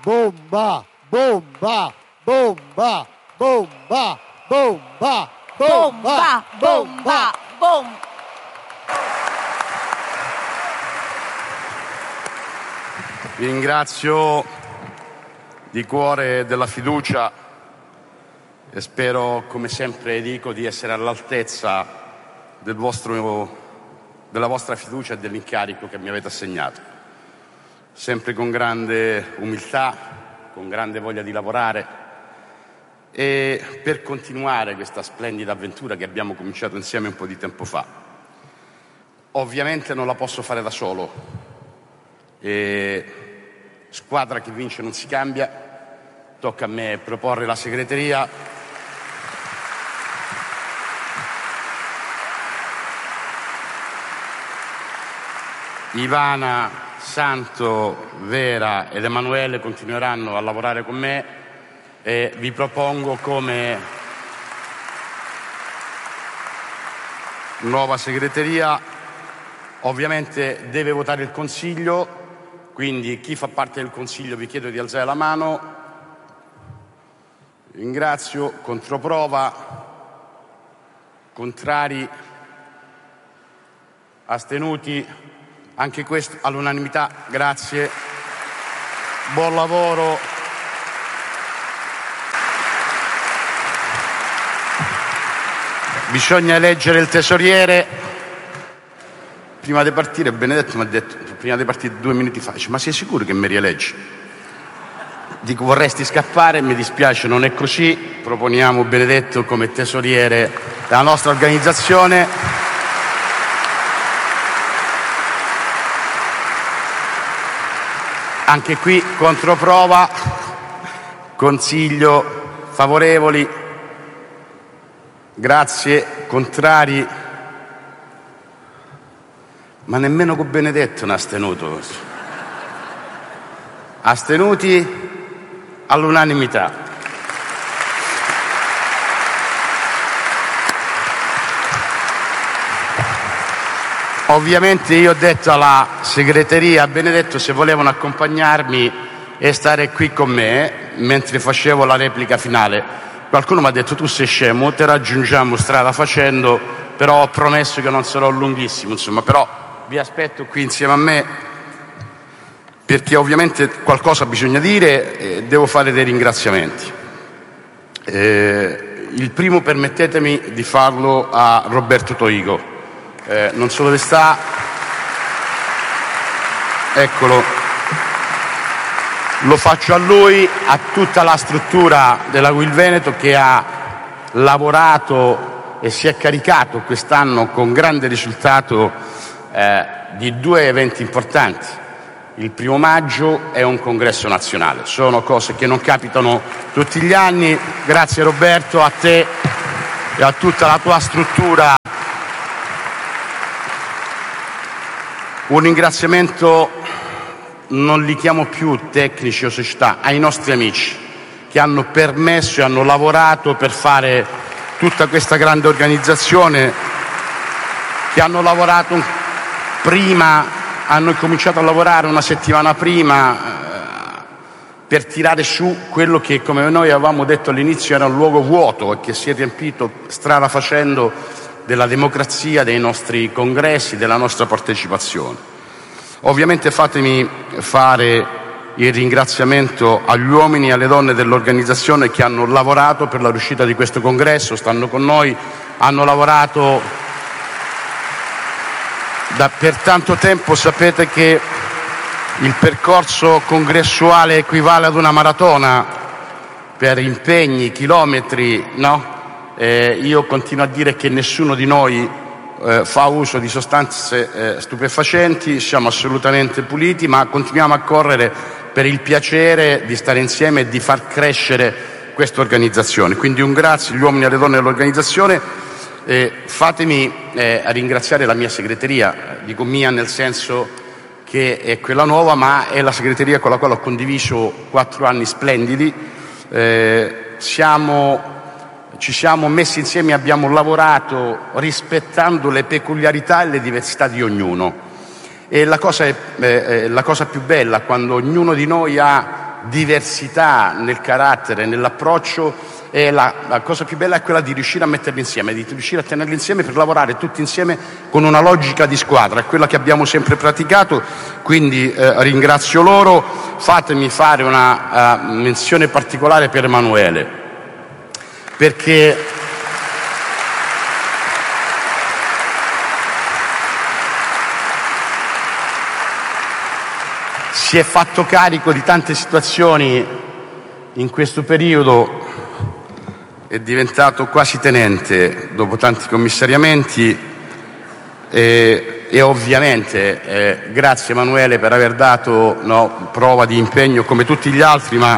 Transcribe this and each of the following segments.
bomba, bomba, bomba, bomba, bomba, bomba, bomba, bomba. Vi ringrazio di cuore della fiducia e spero, come sempre dico, di essere all'altezza della vostra fiducia e dell'incarico che mi avete assegnato. Sempre con grande umiltà, con grande voglia di lavorare e per continuare questa splendida avventura che abbiamo cominciato insieme un po' di tempo fa. Ovviamente non la posso fare da solo e squadra che vince non si cambia, tocca a me proporre la segreteria. Ivana, Santo, Vera ed Emanuele continueranno a lavorare con me e vi propongo come nuova segreteria. Ovviamente deve votare il Consiglio, quindi chi fa parte del Consiglio vi chiedo di alzare la mano. Ringrazio. Controprova. Contrari? Astenuti? Anche questo all'unanimità. Grazie. Buon lavoro. Bisogna eleggere il tesoriere. Prima di partire Benedetto mi ha detto, prima di partire 2 minuti fa, dice, ma sei sicuro che mi rieleggi? Dico, vorresti scappare? Mi dispiace, non è così. Proponiamo Benedetto come tesoriere della nostra organizzazione. Anche qui controprova. Consiglio, favorevoli? Grazie. Contrari? Ma nemmeno con Benedetto ne ha astenuto. Astenuti? All'unanimità. Ovviamente io ho detto alla segreteria, a Benedetto, se volevano accompagnarmi e stare qui con me mentre facevo la replica finale. Qualcuno mi ha detto, tu sei scemo, te raggiungiamo strada facendo, però ho promesso che non sarò lunghissimo, insomma, però vi aspetto qui insieme a me perché ovviamente qualcosa bisogna dire e devo fare dei ringraziamenti. Il primo, permettetemi di farlo a Roberto Toigo. Non so dove sta. Eccolo. Lo faccio a lui, a tutta la struttura della Will Veneto che ha lavorato e si è caricato quest'anno con grande risultato di 2 eventi importanti. Il 1° maggio è un congresso nazionale, sono cose che non capitano tutti gli anni. Grazie Roberto, a te e a tutta la tua struttura. Un ringraziamento, non li chiamo più tecnici o società, ai nostri amici che hanno permesso e hanno lavorato per fare tutta questa grande organizzazione, che hanno lavorato prima, hanno cominciato a lavorare una settimana prima per tirare su quello che, come noi avevamo detto all'inizio, era un luogo vuoto e che si è riempito strada facendo della democrazia, dei nostri congressi, della nostra partecipazione. Ovviamente fatemi fare il ringraziamento agli uomini e alle donne dell'organizzazione che hanno lavorato per la riuscita di questo congresso, stanno con noi, hanno lavorato per tanto tempo. Sapete che il percorso congressuale equivale ad una maratona per impegni, chilometri, no? Io continuo a dire che nessuno di noi fa uso di sostanze stupefacenti, siamo assolutamente puliti, ma continuiamo a correre per il piacere di stare insieme e di far crescere questa organizzazione. Quindi un grazie agli uomini e alle donne dell'organizzazione. Fatemi ringraziare la mia segreteria, dico mia nel senso che è quella nuova, ma è la segreteria con la quale ho condiviso 4 anni splendidi. Ci siamo messi insieme e abbiamo lavorato rispettando le peculiarità e le diversità di ognuno. E la cosa più bella, quando ognuno di noi ha diversità nel carattere, nell'approccio, e la cosa più bella è quella di riuscire a metterli insieme, di riuscire a tenerli insieme per lavorare tutti insieme con una logica di squadra, è quella che abbiamo sempre praticato, quindi ringrazio loro. Fatemi fare una menzione particolare per Emanuele, perché si è fatto carico di tante situazioni in questo periodo, è diventato quasi tenente dopo tanti commissariamenti e ovviamente grazie Emanuele per aver dato prova di impegno come tutti gli altri, ma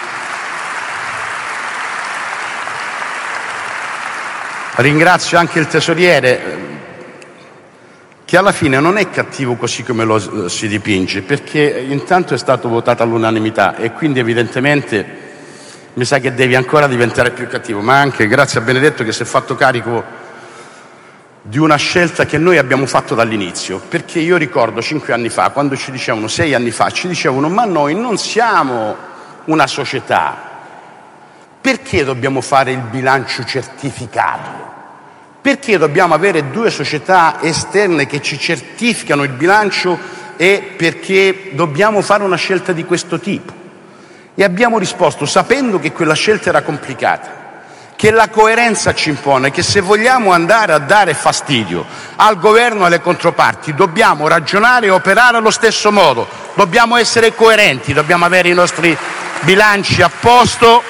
ringrazio anche il tesoriere, che alla fine non è cattivo così come lo si dipinge, perché intanto è stato votato all'unanimità e quindi evidentemente mi sa che devi ancora diventare più cattivo, ma anche grazie a Benedetto che si è fatto carico di una scelta che noi abbiamo fatto dall'inizio, perché io ricordo 5 anni fa, quando ci dicevano, 6 anni fa, ci dicevano ma noi non siamo una società, perché dobbiamo fare il bilancio certificato? Perché dobbiamo avere 2 società esterne che ci certificano il bilancio e perché dobbiamo fare una scelta di questo tipo? E abbiamo risposto, sapendo che quella scelta era complicata, che la coerenza ci impone, che se vogliamo andare a dare fastidio al governo e alle controparti dobbiamo ragionare e operare allo stesso modo, dobbiamo essere coerenti, dobbiamo avere i nostri bilanci a posto.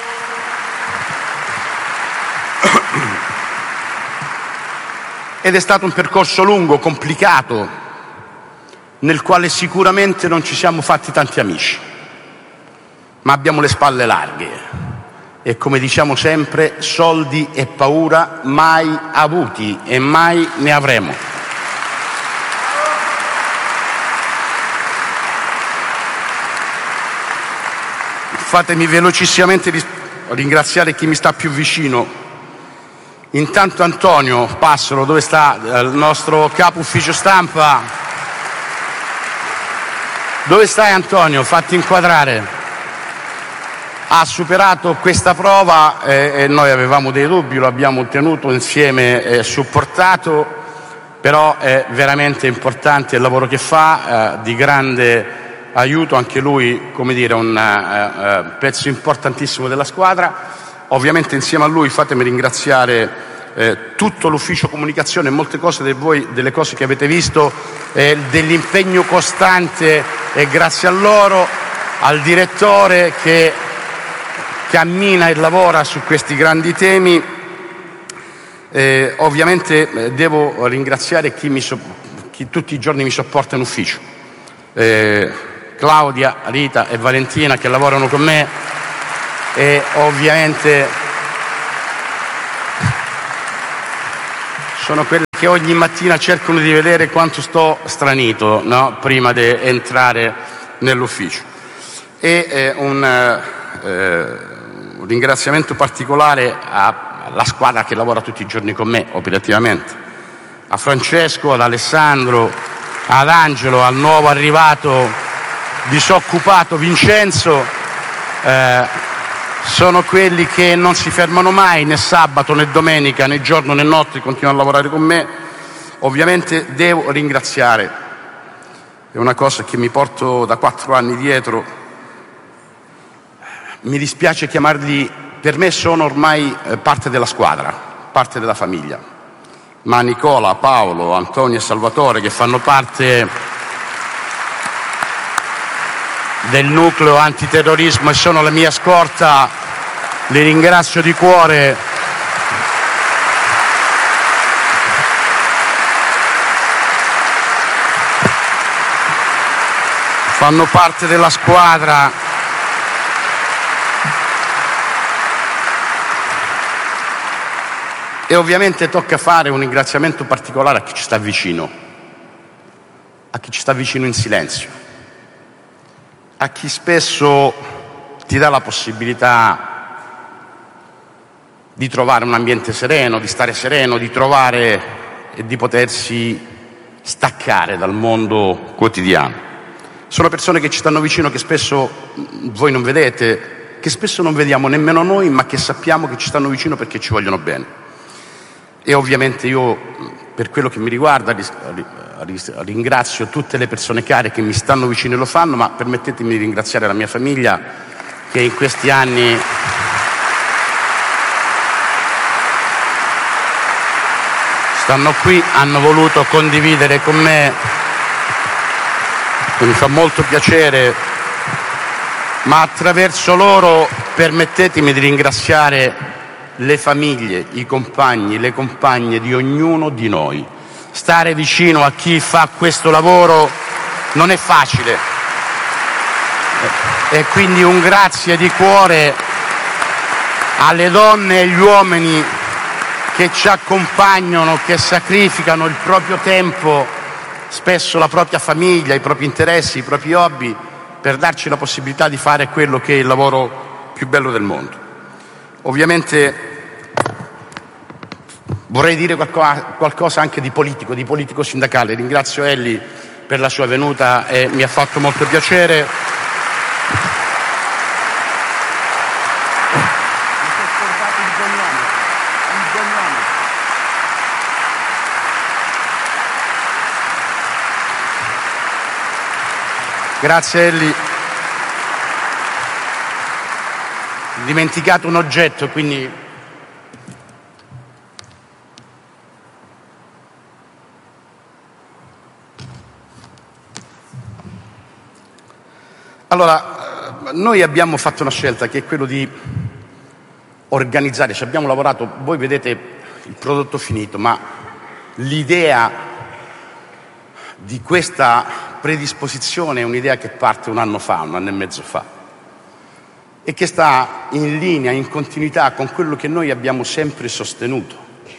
Ed è stato un percorso lungo, complicato, nel quale sicuramente non ci siamo fatti tanti amici, ma abbiamo le spalle larghe e, come diciamo sempre, soldi e paura mai avuti e mai ne avremo. Fatemi velocissimamente ringraziare chi mi sta più vicino. Intanto Antonio Passero, dove sta il nostro capo ufficio stampa? Dove stai Antonio? Fatti inquadrare. Ha superato questa prova e noi avevamo dei dubbi, lo abbiamo ottenuto insieme e supportato, però è veramente importante il lavoro che fa, di grande aiuto anche lui, come dire, un pezzo importantissimo della squadra. Ovviamente insieme a lui fatemi ringraziare tutto l'ufficio comunicazione, molte cose delle cose che avete visto, dell'impegno costante, e grazie a loro, al direttore che cammina e lavora su questi grandi temi. Ovviamente devo ringraziare chi tutti i giorni mi sopporta in ufficio, Claudia, Rita e Valentina che lavorano con me, e ovviamente sono quelli che ogni mattina cercano di vedere quanto sto stranito, no? Prima di entrare nell'ufficio. E un ringraziamento particolare alla squadra che lavora tutti i giorni con me operativamente, a Francesco, ad Alessandro, ad Angelo, al nuovo arrivato disoccupato Vincenzo. Sono quelli che non si fermano mai, né sabato né domenica, né giorno né notte, continuano a lavorare con me. Ovviamente devo ringraziare, è una cosa che mi porto da 4 anni dietro, mi dispiace chiamarli, per me sono ormai parte della squadra, parte della famiglia, ma Nicola, Paolo, Antonio e Salvatore, che fanno parte del nucleo antiterrorismo e sono la mia scorta, li ringrazio di cuore. Fanno parte della squadra. E ovviamente tocca fare un ringraziamento particolare a chi ci sta vicino, a chi ci sta vicino in silenzio, a chi spesso ti dà la possibilità di trovare un ambiente sereno, di stare sereno, di trovare e di potersi staccare dal mondo quotidiano. Sono persone che ci stanno vicino, che spesso voi non vedete, che spesso non vediamo nemmeno noi, ma che sappiamo che ci stanno vicino perché ci vogliono bene. E ovviamente io, per quello che mi riguarda, ringrazio tutte le persone care che mi stanno vicino e lo fanno, ma permettetemi di ringraziare la mia famiglia che in questi anni stanno qui, hanno voluto condividere con me, mi fa molto piacere, ma attraverso loro permettetemi di ringraziare le famiglie, i compagni, le compagne di ognuno di noi. Stare vicino a chi fa questo lavoro non è facile. E quindi un grazie di cuore alle donne e agli uomini che ci accompagnano, che sacrificano il proprio tempo, spesso la propria famiglia, i propri interessi, i propri hobby, per darci la possibilità di fare quello che è il lavoro più bello del mondo. Ovviamente vorrei dire qualcosa anche di politico sindacale. Ringrazio Elli per la sua venuta e mi ha fatto molto piacere. Grazie Elli. Ho dimenticato un oggetto, quindi allora noi abbiamo fatto una scelta che è quello di organizzare, ci abbiamo lavorato, voi vedete il prodotto finito, ma l'idea di questa predisposizione è un'idea che parte un anno e mezzo fa, e che sta in linea, in continuità con quello che noi abbiamo sempre sostenuto.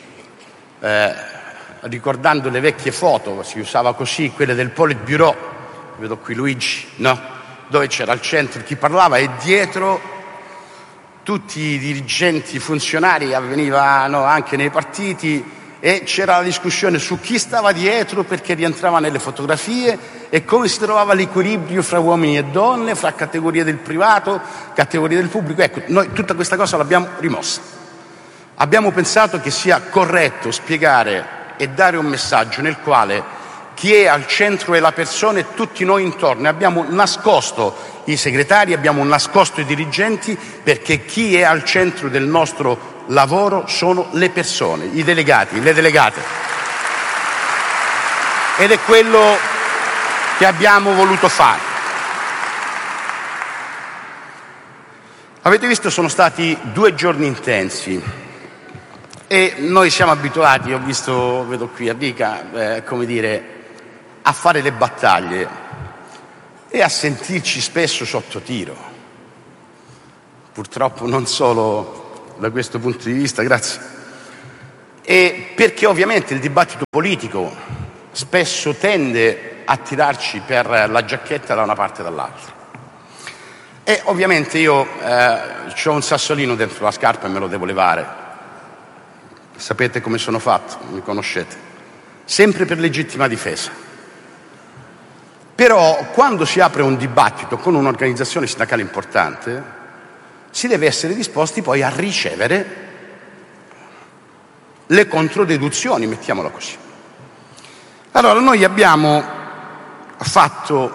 Ricordando le vecchie foto, si usava così, quelle del Politburo, vedo qui Luigi, no? Dove c'era al centro chi parlava e dietro tutti i dirigenti, funzionari, avvenivano anche nei partiti, e c'era la discussione su chi stava dietro perché rientrava nelle fotografie e come si trovava l'equilibrio fra uomini e donne, fra categorie del privato, categorie del pubblico. Ecco, noi tutta questa cosa l'abbiamo rimossa. Abbiamo pensato che sia corretto spiegare e dare un messaggio nel quale chi è al centro è la persona e tutti noi intorno. Abbiamo nascosto i segretari, abbiamo nascosto i dirigenti, perché chi è al centro del nostro lavoro sono le persone, i delegati, le delegate. Ed è quello che abbiamo voluto fare. Avete visto, sono stati 2 giorni intensi e noi siamo abituati, vedo qui Enrica, come dire, a fare le battaglie e a sentirci spesso sotto tiro. Purtroppo non solo da questo punto di vista, grazie. E perché ovviamente il dibattito politico spesso tende a tirarci per la giacchetta da una parte e dall'altra. E ovviamente io ho un sassolino dentro la scarpa e me lo devo levare. Sapete come sono fatto, mi conoscete. Sempre per legittima difesa. Però quando si apre un dibattito con un'organizzazione sindacale importante, si deve essere disposti poi a ricevere le controdeduzioni, mettiamola così. Allora, noi abbiamo fatto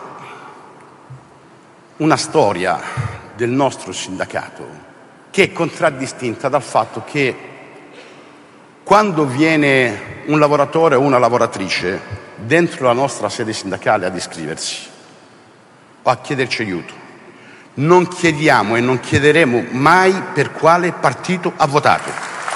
una storia del nostro sindacato che è contraddistinta dal fatto che quando viene un lavoratore o una lavoratrice dentro la nostra sede sindacale ad iscriversi o a chiederci aiuto, non chiediamo e non chiederemo mai per quale partito ha votato.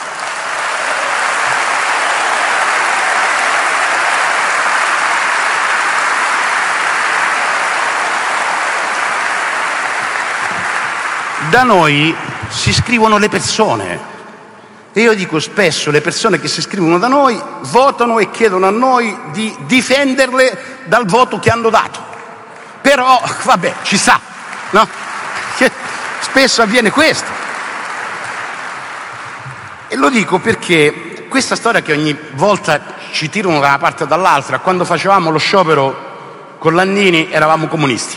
Da noi si iscrivono le persone. E io dico spesso, le persone che si iscrivono da noi votano e chiedono a noi di difenderle dal voto che hanno dato. Però, vabbè, ci sta, no? Che spesso avviene questo. E lo dico perché questa storia che ogni volta ci tirano da una parte o dall'altra, quando facevamo lo sciopero con Landini eravamo comunisti,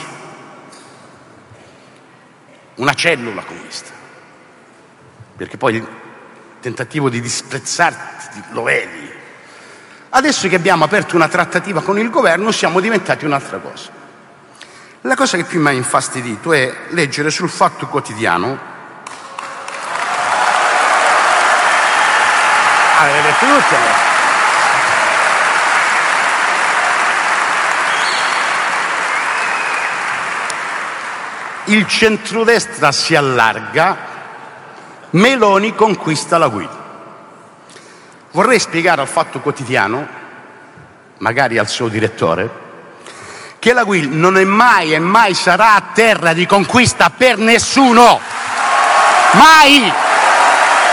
una cellula comunista, perché poi il tentativo di disprezzarti lo vedi. Adesso che abbiamo aperto una trattativa con il governo siamo diventati un'altra cosa. La cosa che più mi ha infastidito è leggere sul Fatto Quotidiano, avete letto tutti allora. Il centrodestra si allarga, Meloni conquista la guida. Vorrei spiegare al Fatto Quotidiano, magari al suo direttore, che la UIL non è mai e mai sarà terra di conquista per nessuno. Mai!